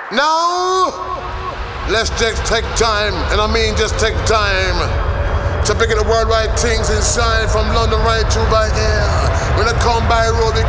Now, let's just take time, and I mean just take time to pick up the worldwide things inside from London right through by air. When I come by road, we